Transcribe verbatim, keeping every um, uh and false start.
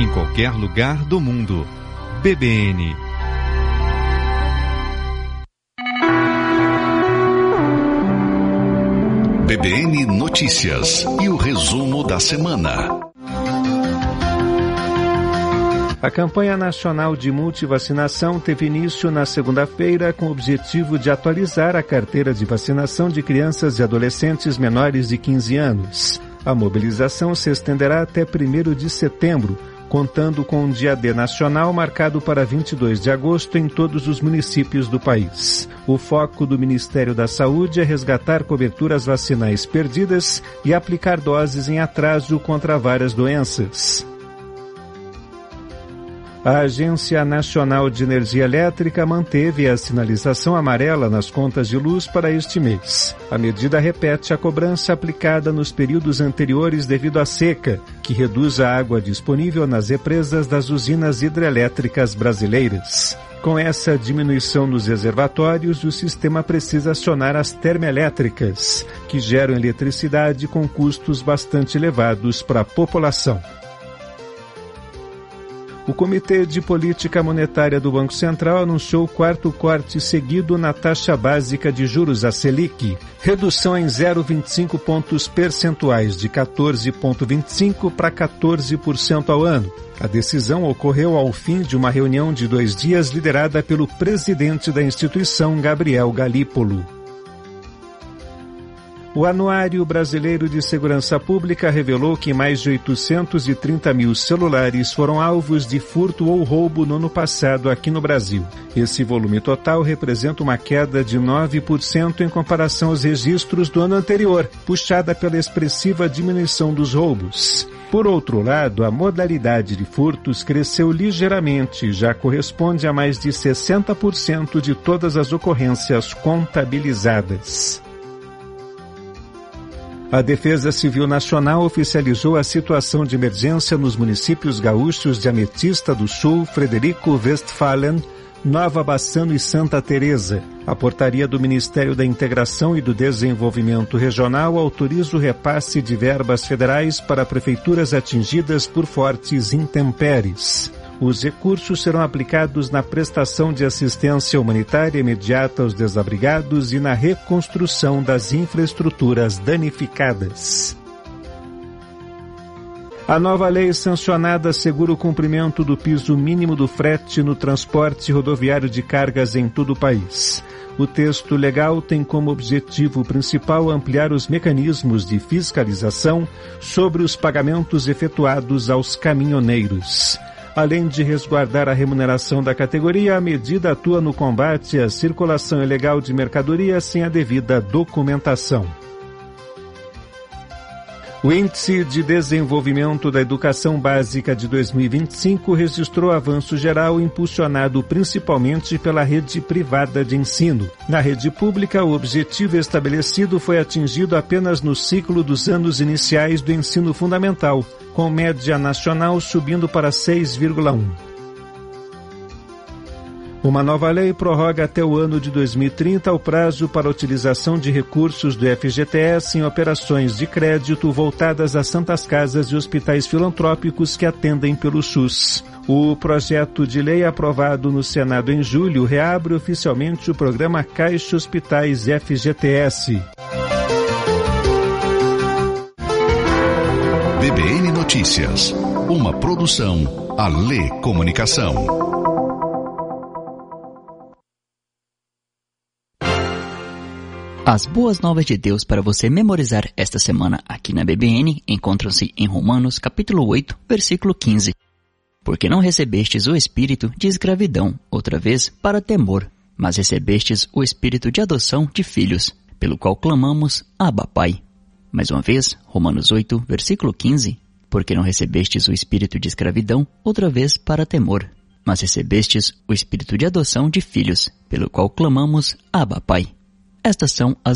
em qualquer lugar do mundo. B B N. B B N Notícias e o resumo da semana. A campanha nacional de multivacinação teve início na segunda-feira com o objetivo de atualizar a carteira de vacinação de crianças e adolescentes menores de quinze anos. A mobilização se estenderá até primeiro de setembro, contando com um dia D nacional marcado para vinte e dois de agosto em todos os municípios do país. O foco do Ministério da Saúde é resgatar coberturas vacinais perdidas e aplicar doses em atraso contra várias doenças. A Agência Nacional de Energia Elétrica manteve a sinalização amarela nas contas de luz para este mês. A medida repete a cobrança aplicada nos períodos anteriores devido à seca, que reduz a água disponível nas represas das usinas hidrelétricas brasileiras. Com essa diminuição nos reservatórios, o sistema precisa acionar as termoelétricas, que geram eletricidade com custos bastante elevados para a população. O Comitê de Política Monetária do Banco Central anunciou o quarto corte seguido na taxa básica de juros, a Selic, redução em zero vírgula vinte e cinco pontos percentuais de quatorze vírgula vinte e cinco para quatorze por cento ao ano. A decisão ocorreu ao fim de uma reunião de dois dias liderada pelo presidente da instituição, Gabriel Galípolo. O Anuário Brasileiro de Segurança Pública revelou que mais de oitocentos e trinta mil celulares foram alvos de furto ou roubo no ano passado aqui no Brasil. Esse volume total representa uma queda de nove por cento em comparação aos registros do ano anterior, puxada pela expressiva diminuição dos roubos. Por outro lado, a modalidade de furtos cresceu ligeiramente e já corresponde a mais de sessenta por cento de todas as ocorrências contabilizadas. A Defesa Civil Nacional oficializou a situação de emergência nos municípios gaúchos de Ametista do Sul, Frederico Westphalen, Nova Bassano e Santa Teresa. A portaria do Ministério da Integração e do Desenvolvimento Regional autoriza o repasse de verbas federais para prefeituras atingidas por fortes intempéries. Os recursos serão aplicados na prestação de assistência humanitária imediata aos desabrigados e na reconstrução das infraestruturas danificadas. A nova lei sancionada assegura o cumprimento do piso mínimo do frete no transporte rodoviário de cargas em todo o país. O texto legal tem como objetivo principal ampliar os mecanismos de fiscalização sobre os pagamentos efetuados aos caminhoneiros. Além de resguardar a remuneração da categoria, a medida atua no combate à circulação ilegal de mercadorias sem a devida documentação. O Índice de Desenvolvimento da Educação Básica de dois mil e vinte e cinco registrou avanço geral impulsionado principalmente pela rede privada de ensino. Na rede pública, o objetivo estabelecido foi atingido apenas no ciclo dos anos iniciais do ensino fundamental, com média nacional subindo para seis vírgula um. Uma nova lei prorroga até o ano de dois mil e trinta o prazo para a utilização de recursos do F G T S em operações de crédito voltadas às santas casas e hospitais filantrópicos que atendem pelo SUS. O projeto de lei aprovado no Senado em julho reabre oficialmente o programa Caixa Hospitais F G T S. B B N Notícias, uma produção Alê Comunicação. As boas novas de Deus para você memorizar esta semana aqui na B B N encontram-se em Romanos capítulo oito, versículo quinze. Porque não recebestes o espírito de escravidão, outra vez, para temor, mas recebestes o espírito de adoção de filhos, pelo qual clamamos, Abba, Pai. Mais uma vez, Romanos oito, versículo quinze. Porque não recebestes o espírito de escravidão, outra vez, para temor, mas recebestes o espírito de adoção de filhos, pelo qual clamamos, Abba, Pai. Estas são as